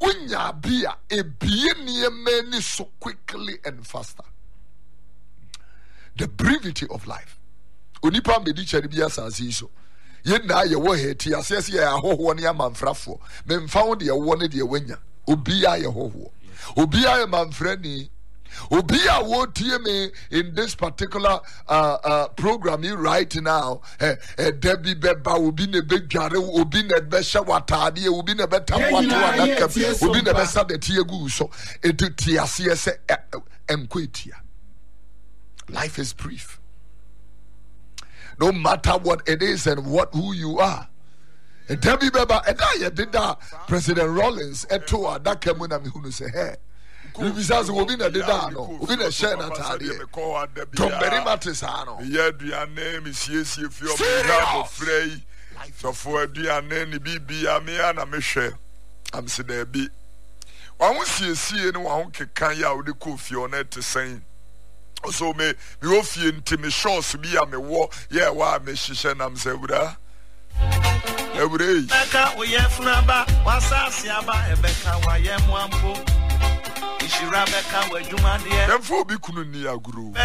unya bia ebie nieme so quickly and faster. The brevity of life. Onipa medi cheri bia sansi so. Ye na ye wo he ti ase ye ahoho ne amanfrafo. Memfa wo de ye wo ne de wanya. Obia ye hoho. Obia ye manfrani. Obia wo tie me in this particular program right now. Debbie beba obi ne bedware obi ne be hye watade obi ne betam wato adaka obi ne be sa de tie gu so etuti ase se enkwetia. Life is brief. No matter what it is and who you are. Debbie beba eda ye did that President Rollins eto adaka mu na me hunu se hey. Because we be na deda no, we be na share na tade. Tomberi matisano. Ye aduane mi siesie fi o me ha frei. So for aduane ni bibia me ana me hwe. Am se da bi. Wa ho siesie ni wa ho kekan ya wo de kofi o na tesen. So me ofie nti me shorts bi ya me wo ye wa me hihye na mse bura. Eburei. Beka wo ye funaba, wasasi aba ebeka wa ye mwampo. Ishirabeka we juma de. Demfo bi kunu ni aguru.